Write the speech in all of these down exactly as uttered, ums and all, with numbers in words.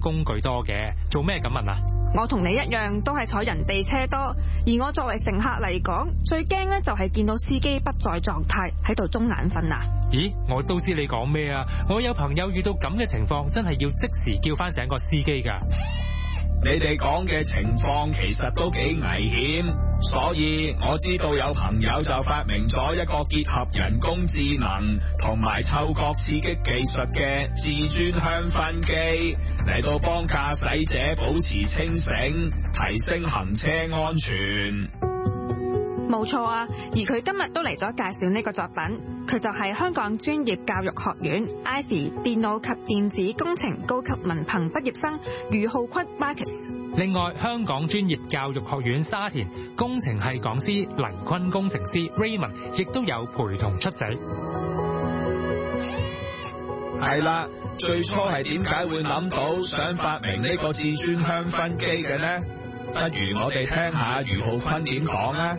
工具多嘅。做咩咁問啊？ 我同你一樣都係坐人哋車多，而我作為乘客嚟講，最驚呢就係見到司機不在狀態喺度中眼瞓啊！ 咦，我都知你講咩啊！我有朋友遇到咁嘅情況，真係要即時叫翻醒個司機噶。 你哋講嘅情況其實都幾危險，所以我知道有朋友就發明咗一個結合人工智能同埋嗅覺刺激技術嘅至尊香薰機，嚟到幫駕駛者保持清醒，提升行車安全。 冇錯啊，而佢今日都嚟咗介紹呢個作品，佢就係香港專業教育學院 Ivy 電腦及電子工程高級文憑畢業生余浩坤 Marcus。 另外，香港專業教育學院沙田工程系講師黎坤工程師 Raymond 亦都有陪同出席。 係啦，最初係點解會諗到想發明呢個至尊香薰機嘅呢？不如我哋聽下余浩坤點講啊！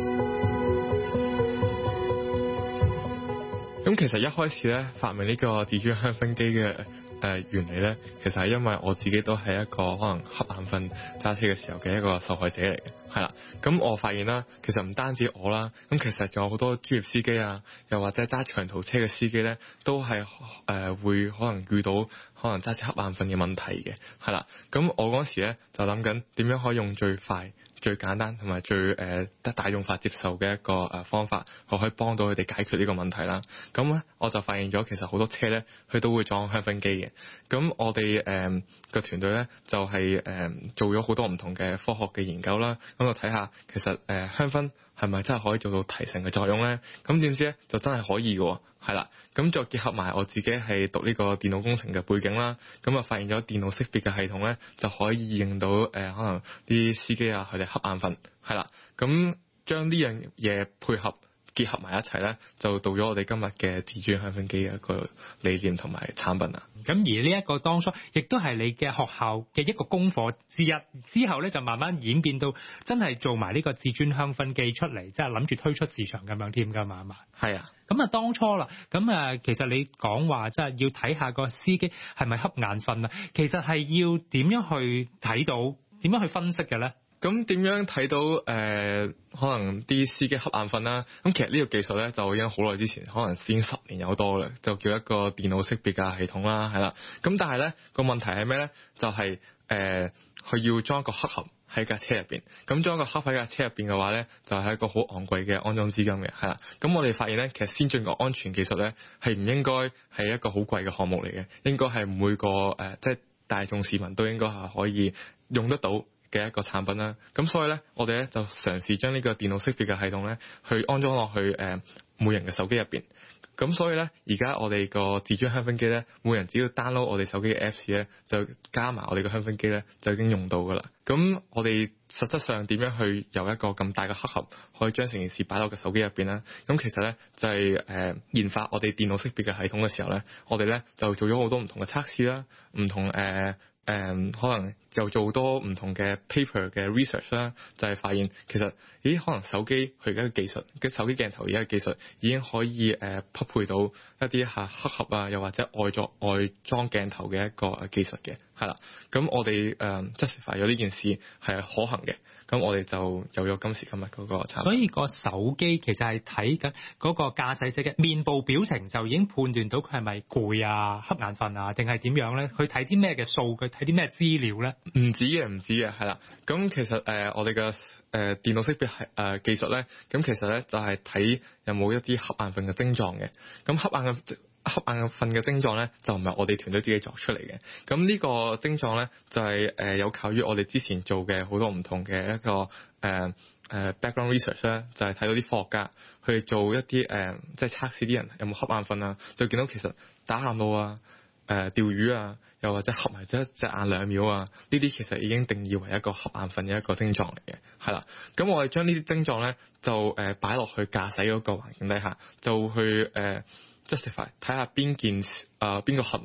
咁其實一開始咧發明呢個至尊香薰機嘅誒原理咧，其實係因為我自己都係一個可能瞌眼瞓揸車嘅時候嘅一個受害者嚟嘅，係啦。咁我發現啦，其實唔單止我啦，咁其實仲有好多專業司機啊，又或者揸長途車嘅司機咧，都係誒、呃、會可能遇到可能揸車瞌眼瞓嘅問題嘅，係啦。咁我嗰時咧就諗緊點樣可以用最快、最簡單同埋最誒得、呃、大眾化接受嘅一個誒方法，我可以幫到佢哋解決呢個問題啦。咁咧我就發現咗，其實好多車咧佢都會裝香薰機嘅。咁我哋誒個團隊咧就係、是、誒、呃、做咗好多唔同嘅科學嘅研究啦。咁就睇下其實誒、呃、香薰係咪真係可以做到提神嘅作用咧？咁點知咧就真係可以嘅，係啦。咁再結合埋我自己係讀呢個電腦工程嘅背景啦，咁啊發現咗電腦識別嘅系統咧就可以認到誒、呃、可能啲司機啊佢哋瞌眼瞓，係啦。咁將呢樣嘢配合結合埋一齊咧，就到咗我哋今日嘅至尊香薰機嘅一個理念同埋產品啊。 咁而呢一個當初亦都係你嘅學校嘅一個功課之一，之後咧就慢慢演變到真係做埋呢個至尊香薰機出嚟，即係諗住推出市場咁樣添㗎嘛，係嘛？ 係啊。 咁啊，當初啦，咁啊，其實你講話即係要睇下個司機係咪瞌眼瞓啊，其實係要點樣去睇到，點樣去分析嘅咧？ 咁點樣睇到誒、呃、可能啲司機瞌眼瞓啦？咁其實呢個技術咧就已經好耐之前，可能已經十年有多啦，就叫一個電腦識別嘅系統啦，係啦。咁但係咧個問題係咩咧？就係誒佢要裝一個黑盒喺架車入邊，咁裝一個黑盒喺架車入邊嘅話咧，就係、是、一個好昂貴嘅安裝資金嘅，係啦。咁我哋發現咧，其實先進嘅安全技術咧係唔應該係一個好貴嘅項目嚟嘅，應該係每個誒、呃、即係大眾市民都應該係可以用得到嘅一個產品啦。咁所以咧，我哋咧就嘗試將呢個電腦識別嘅系統咧，去安裝落去誒、呃、每人嘅手機入邊。咁所以咧，而家我哋個至尊香薰機咧，每人只要 download 我哋手機嘅 Apps 咧，就加埋我哋個香薰機咧，就已經用到噶啦。咁我哋實質上點樣去由一個咁大嘅黑盒，可以將成件事擺落個手機入邊咧？咁其實咧就係、是、誒、呃、研發我哋電腦識別嘅系統嘅時候咧，我哋咧就做咗好多唔同嘅測試啦，唔同誒。呃誒、嗯、可能又做多唔同嘅 paper 嘅 research 啦，就係發現其實咦可能手機佢而家嘅技術嘅手機鏡頭而家嘅技術已經可以誒、呃、匹配到一啲嚇黑盒啊，又或者外作外裝鏡頭嘅一個技術嘅，係啦。咁我哋誒 justify 咗呢件事係可行嘅，咁我哋就有咗今時今日嗰個產品。 所以個手機其實係睇緊嗰個駕駛者嘅面部表情，就已經判斷到佢係咪攰啊、瞌眼瞓啊，定係點樣咧？佢睇啲咩嘅數據？睇啲咩資料咧？ 唔止嘅，唔止嘅，係啦。咁其實誒、呃，我哋嘅誒電腦識別係誒技術咧，咁其實咧就係、是、睇有冇一啲瞌眼瞓嘅症狀嘅。咁瞌眼嘅瞌眼瞓嘅症狀咧，就唔係我哋團隊自己作出嚟嘅。咁呢個症狀咧，就係、是、誒、呃、有靠於我哋之前做嘅好多唔同嘅一個誒誒、呃呃、background research 咧，就係睇到啲科學家去做一啲誒、呃、即係測試啲人有冇瞌眼瞓啊，就見到其實打喊路啊。誒、呃、釣魚啊，又或者合埋咗一隻眼兩秒啊，呢啲其實已經定義為一個瞌眼瞓嘅一個症狀嚟嘅，係啦。咁我哋將呢啲症狀咧，就誒擺落去駕駛嗰個環境底下，就去誒、呃、justify 睇下邊件誒邊、呃、個行為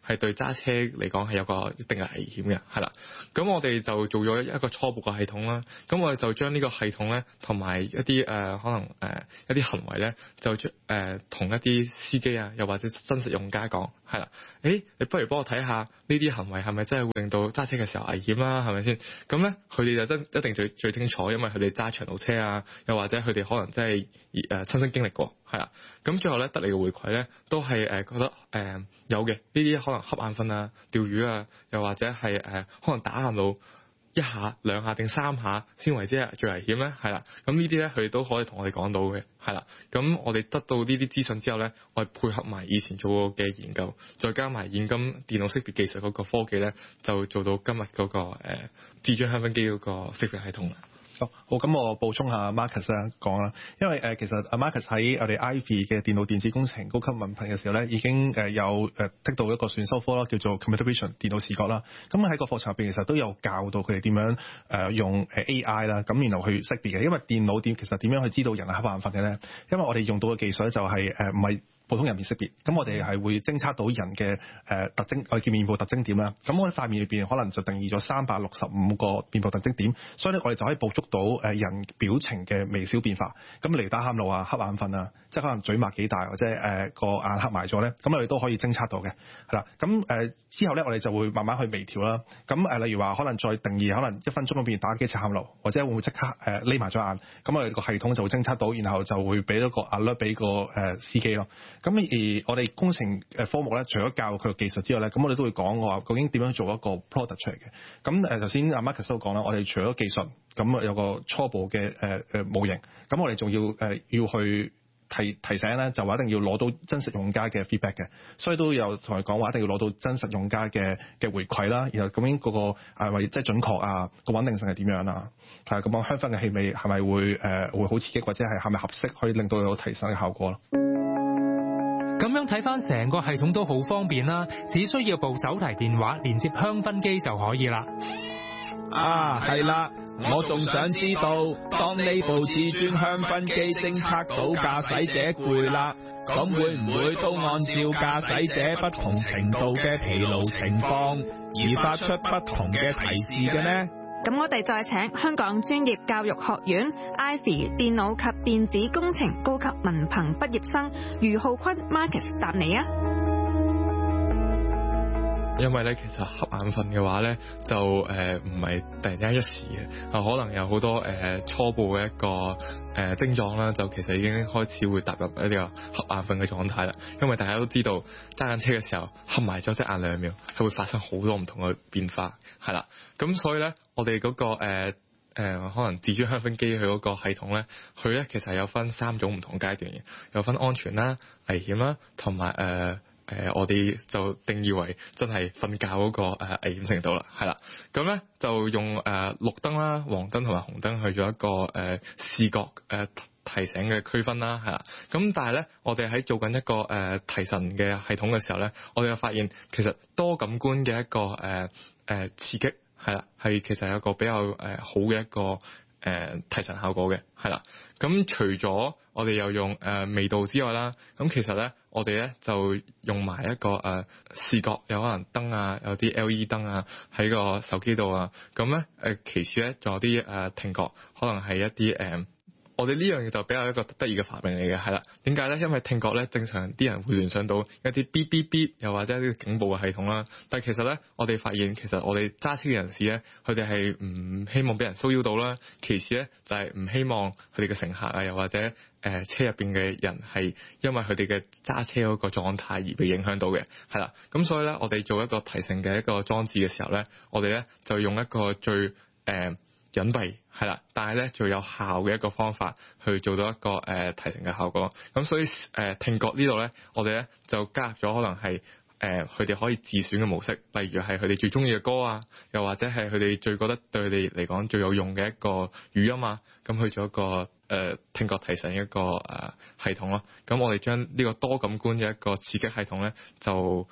係對揸車嚟講係有個一定嘅危險嘅，係啦。咁我哋就做咗一個初步嘅系統啦。咁我哋就將呢個系統咧，同埋一啲誒、呃、可能誒、呃、一啲行為咧，就將誒同一啲司機啊，又或者真實用家講，係啦。誒，你不如幫我睇下呢啲行為係咪真係會令到揸車嘅時候危險啦？係咪先？咁咧，佢哋就真一定最最清楚，因為佢哋揸長途車啊，又或者佢哋可能真係誒親身經歷過，係啦。咁最後咧得嚟嘅回饋咧，都係誒覺得誒、呃、有嘅。呢啲可能瞌眼瞓啊、釣魚啊，又或者係誒、呃、可能打喊路一下、兩下定三下先為之係最危險咧，係啦。咁呢啲咧佢哋都可以同我哋講到嘅，係啦。咁我哋得到呢啲資訊之後咧，我哋配合埋以前做過嘅研究，再加埋現今電腦識別技術嗰個科技咧，就做到今日嗰、那個誒智尊香薰機嗰個識別系統啦。 好，咁我補充下 Marcus 啊講啦，因為誒、呃、其實阿 Marcus 喺我哋 Ivy 嘅電腦電子工程高級文憑嘅時候咧，已經誒有誒剔到一個選修科啦，叫做 Computer Vision 電腦視覺啦。咁喺個課程入邊其實都有教到佢哋點樣誒用誒 A I 啦，咁然後去識別嘅。因為電腦點其實點樣去知道人係瞌眼瞓嘅咧？因為我哋用到嘅技術就係誒唔係普通人面識別，咁我哋係會偵測到人嘅誒、呃、特徵，我哋叫面部特徵點啦。咁我喺塊面裏邊可能就定義咗三百六十五個面部特徵點，所以咧我哋就可以捕捉到誒人表情嘅微小變化。咁嚟打喊路啊、瞌眼瞓啊，即係可能嘴擘幾大或者誒個、呃、眼黑埋咗咧，咁我哋都可以偵測到嘅，係啦。咁誒、呃、之後咧我哋就會慢慢去微調啦。咁誒、呃、例如話可能再定義，可能一分鐘裏邊打幾次喊路，或者會唔會即刻誒匿埋咗眼？咁我哋個系統就會偵測到，然後就會俾咗個 alert 俾個誒司機咯。咁而我哋工程誒科目咧，除咗教佢嘅技術之外咧，咁我哋都會講我話究竟點樣做一個 product 出嚟嘅。咁誒頭先阿 Marcus 都講啦，我哋除咗技術，咁有個初步嘅誒誒模型，咁我哋仲要誒、呃、要去提提醒咧，就話一定要攞到真實用家嘅 feedback 嘅，所以都有同佢講話一定要攞到真實用家嘅嘅回饋啦。然後究竟嗰個誒為即係準確啊，個穩定性係點樣啊？係咁樣香薰嘅氣味係咪會誒、呃、會好刺激，或者係係咪合適，可以令到有提升嘅效果咯？ 咁樣睇翻成個系統都好方便啦，只需要部手提電話連接香薰機就可以啦。 啊，係啦，我仲想知道，當呢部智尊香薰機偵測到駕駛者攰啦，咁會唔會都按照駕駛者不同程度嘅疲勞情況而發出不同嘅提示嘅呢？ 咁我哋再請香港專業教育學院 Ivy 電腦及電子工程高級文憑畢業生余浩坤 Marcus 答你啊！ 因為咧，其實瞌眼瞓嘅話咧，就誒唔係突然間一時嘅，啊可能有好多誒、呃、初步嘅一個誒、呃、症狀啦，就其實已經開始會踏入一啲個瞌眼瞓嘅狀態啦。因為大家都知道揸緊車嘅時候瞌埋咗隻眼兩秒，係會發生好多唔同嘅變化，係啦。咁所以咧，我哋嗰、嗰個誒誒、呃呃、可能智尊香薰機佢嗰個系統咧，佢咧其實有分三種唔同階段嘅，有分安全啦、危險啦，同埋誒。呃誒、呃，我哋就定義為真係瞓覺嗰、那個、呃、危險程度啦，係啦。咁咧就用誒、呃、綠燈啦、黃燈同埋紅燈去做一個誒、呃、視覺誒、呃、提醒嘅區分啦，係啦。咁但係咧，我哋喺做緊一個誒、呃、提神嘅系統嘅時候咧，我哋就發現其實多感官嘅一個誒誒、呃呃、刺激係啦，係其實有一個比較誒、呃、好嘅一個誒、呃、提神效果嘅，係啦。咁除咗我哋又用誒、呃、味道之外啦，咁其實咧我哋咧就用埋一個誒、呃、視覺，有可能燈啊，有啲 L E D 燈啊喺個手機度啊，咁咧誒其次咧仲有啲誒、呃、聽覺，可能係一啲誒。呃我哋呢樣嘢就比較一個得意嘅發明嚟嘅，係啦。點解咧？因為聽覺咧，正常啲人會聯想到一啲嗶嗶嗶，又或者一啲警報嘅系統啦。但係其實咧，我哋發現其實我哋揸車嘅人士咧，佢哋係唔希望俾人騷擾到啦。其次咧，就係、是、唔希望佢哋嘅乘客啊，又或者誒、呃、車入邊嘅人係因為佢哋嘅揸車嗰個狀態而被影響到嘅，係啦。咁所以咧，我哋做一個提醒嘅一個裝置嘅時候咧，我哋咧就用一個最誒、呃隱蔽係啦，但係咧最有效嘅一個方法去做到一個誒、呃、提醒嘅效果。咁所以誒、呃、聽覺呢度咧，我哋咧就加入咗可能係誒佢哋可以自選嘅模式，例如係佢哋最中意嘅歌啊，又或者係佢哋最覺得對佢哋嚟講最有用嘅一個語音啊，咁去做一個誒、呃、聽覺提醒一個誒、呃、系統咯。咁我哋將呢個多感官嘅一個刺激系統咧，就誒、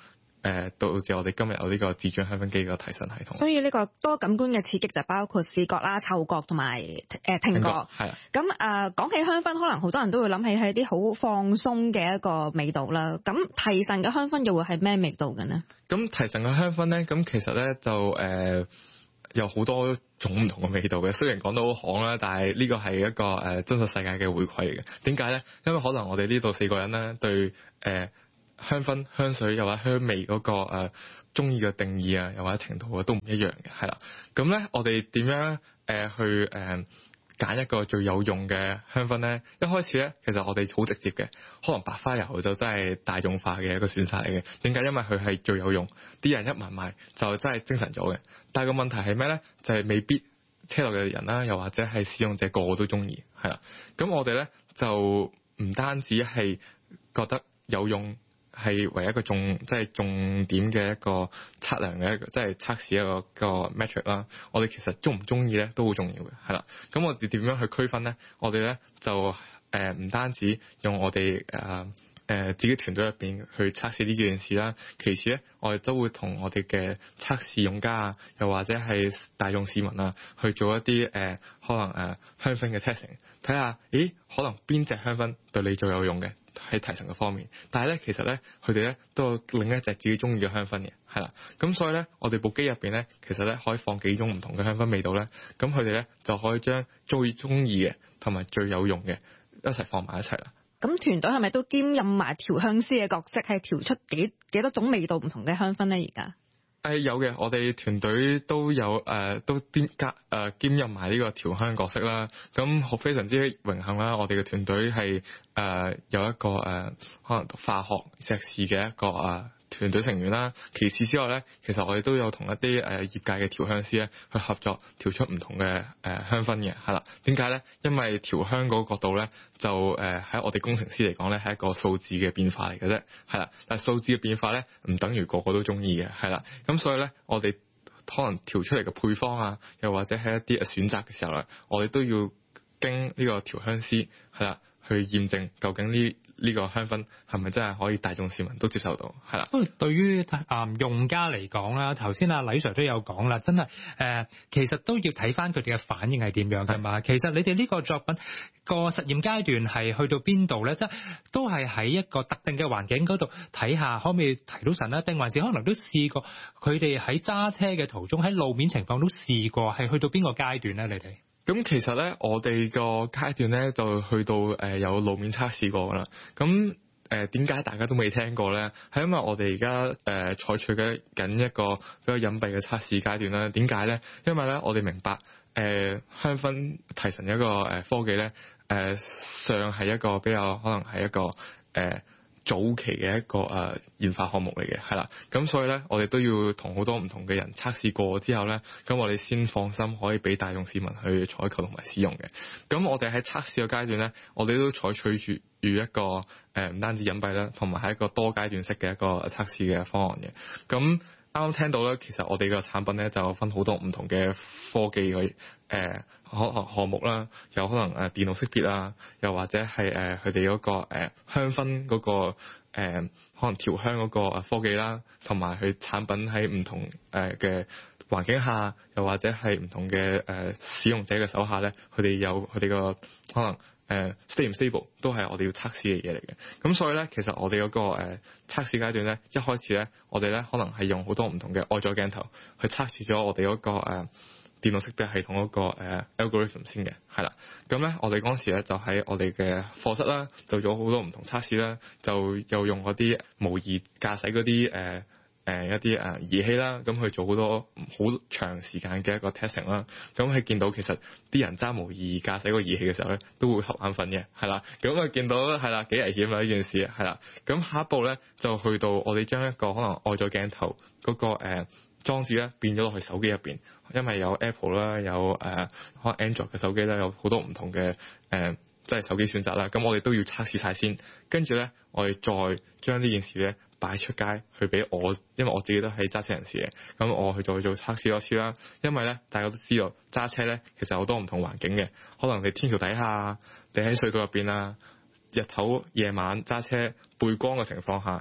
誒導致我哋今日有呢個自轉香薰機嘅提神系統。 所以呢個多感官嘅刺激就包括視覺啦、嗅覺同埋誒聽覺。 係啊。 咁誒講起香薰，可能好多人都會諗起係啲好放鬆嘅一個味道啦。咁提神嘅香薰又會係咩味道嘅呢？ 咁提神嘅香薰咧，咁其實咧就誒、呃、有好多種唔同嘅味道嘅。雖然講到好行啦，但係呢個係一個誒、呃、真實世界嘅回饋嚟嘅。點解咧？因為可能我哋呢度四個人咧對誒、呃、香薰、香水又或者香味嗰、那個誒中意嘅定義啊，又或者程度啊都唔一樣嘅，係啦。咁咧我哋點樣誒、呃、去誒？呃揀一個最有用嘅香薰咧，一開始咧其實我哋好直接嘅，可能白花油就真係大眾化嘅一個選擇嚟嘅。點解？因為佢係最有用，啲人一聞埋就真係精神咗嘅。但係個問題係咩咧？就係、是、未必車內嘅人啦，又或者係使用者個個都中意，係啦。咁我哋咧就唔單止係覺得有用，係唯一一個重即係重點嘅一個測量嘅一個即係測試一個一個 metric 啦。我哋其實中唔中意咧都好重要嘅，係啦。咁我哋點樣去區分咧？我哋咧就誒唔、呃、單止用我哋誒誒自己團隊入邊去測試呢件事啦。其次咧，我哋都會同我哋嘅測試用家啊，又或者係大眾市民啊，去做一啲誒、呃、可能誒、呃、香薰嘅 testing， 睇下咦可能邊隻香薰對你最有用嘅。喺提神嘅方面，但係咧其實咧佢哋咧都有另一隻自己中意嘅香薰嘅，係啦。咁所以咧我哋部機入邊咧其實咧可以放幾種唔同嘅香薰味道咧，咁佢哋咧就可以將最中意嘅同埋最有用嘅一齊放埋一齊啦。 咁團隊係咪都兼任埋調香師嘅角色，係調出幾幾多種味道唔同嘅香薰咧？而家？ 誒有嘅，我哋團隊都有誒、呃、都兼加誒兼任埋呢個調香角色啦。咁非常之榮幸啦，我哋嘅團隊係誒有一個誒、呃、可能讀化學碩士嘅一個啊團隊成員啦。其次之外咧，其實我哋都有同一啲誒、呃、業界嘅調香師咧去合作調出唔同嘅誒、呃、香薰嘅，係啦。點解咧？因為調香嗰個角度咧，就誒喺、呃、我哋工程師嚟講咧係一個數字嘅變化嚟嘅啫，係啦。但係數字嘅變化咧唔等於個個都中意嘅，係啦。咁所以咧，我哋可能調出嚟嘅配方啊，又或者係一啲選擇嘅時候咧，我哋都要經呢個調香師係啦去驗證究竟呢。呢個香薰係咪真係可以大眾市民都接受到？係啦。不過對於啊用家嚟講啦，頭先阿黎 Sir 都有講啦，真係誒、呃，其實都要睇翻佢哋嘅反應係點樣㗎嘛。其實你哋呢個作品個實驗階段係去到邊度咧？即係都係喺一個特定嘅環境嗰度睇下，可唔可以提到神咧？定還是可能都試過佢哋喺揸車嘅途中喺路面情況都試過，係去到邊個階段咧？你哋？ 咁其實咧，我哋個階段咧就去到誒、呃、有路面測試過噶啦。咁誒點解大家都未聽過咧？係因為我哋而家誒採取嘅緊一個比較隱蔽嘅測試階段啦。點解咧？因為咧我哋明白誒、呃、香薰提神一個誒科技咧誒上係一個比較可能係一個誒。呃早期嘅一個誒、呃、研發項目嚟嘅，係啦，咁所以咧，我哋都要同好多唔同嘅人測試過之後咧，咁我哋先放心可以俾大眾市民去採購同埋使用嘅。咁我哋喺測試嘅階段咧，我哋都採取住一個誒唔、呃、單止隱蔽啦，同埋係一個多階段式嘅一個測試嘅方案嘅。咁啱啱聽到咧，其實我哋個產品咧就分好多唔同嘅科技嘅誒項項目啦，有可能誒電腦識別啊，又或者係誒佢哋嗰個誒、呃、香薰嗰、那個誒、呃、可能調香嗰個科技啦，同埋佢產品喺唔同誒嘅環境下，又或者係唔同嘅誒、呃、使用者嘅手下咧，佢哋有佢哋個可能。誒、uh, stable 唔 stable 都係我哋要測試嘅嘢嚟嘅，咁所以咧，其實我哋嗰、那個誒、uh, 測試階段咧，一開始咧，我哋咧可能係用好多唔同嘅外在鏡頭去測試咗我哋嗰、那個誒、uh, 電腦識別系統嗰、那個誒、uh, algorithm 先嘅，係啦，咁咧我哋嗰時咧就喺我哋嘅課室啦，做咗好多唔同測試啦，就又用嗰啲模擬駕駛嗰啲誒。Uh, 誒、呃、一啲誒儀器啦，咁去做好多好長時間嘅一個 testing 啦，咁佢見到其實啲人揸模擬駕駛個儀器嘅時候咧，都會瞌眼瞓嘅，係啦，咁佢見到係啦幾危險啊呢件事，係啦，咁下一步咧就去到我哋將一個可能外在鏡頭嗰、那個誒、呃、裝置咧變咗落去手機入邊，因為有 Apple 啦，有誒、呃、可能 Android 嘅手機咧，有好多唔同嘅誒。呃即係手機選擇啦，咁我哋都要測試晒先，跟住咧，我哋再將呢件事咧擺出街去俾我，因為我自己都係揸車人士嘅，咁我去再做測試多次啦。因為咧，大家都知道揸車咧，其實好多唔同環境嘅，可能你天橋底下，你喺隧道入邊啊，日頭夜晚揸車背光嘅情況下，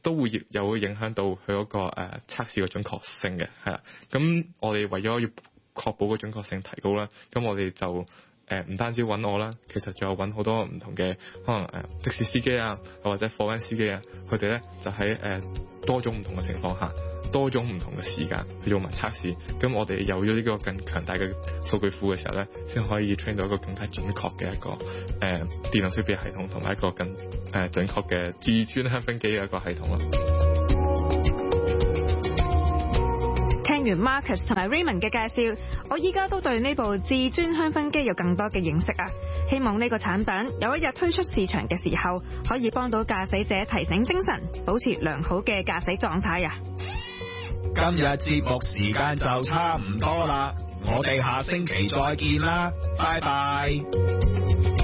都會有影響到佢嗰個誒測試嘅準確性嘅，係啦。咁我哋為咗要確保個準確性提高啦，咁我哋就誒唔單止揾我啦，其實仲有揾好多唔同嘅可能誒的士司機啊，或者貨運司機啊，佢哋咧就喺誒多種唔同嘅情況下，多種唔同嘅時間去做埋測試。咁我哋有咗呢個更強大嘅數據庫嘅時候咧，先可以 train 到一個更加準確嘅一個誒、呃、電腦識別系統，同埋一個更誒、呃、準確嘅至尊香薰機嘅一個系統咯。 聽完 Marcus 同埋 Raymond 嘅介紹，我依家都對呢部至尊香薰機有更多嘅認識啊！希望呢個產品有一日推出市場嘅時候，可以幫到駕駛者提醒精神，保持良好嘅駕駛狀態啊！ 今日節目時間就差唔多啦，我哋下星期再見啦，拜拜。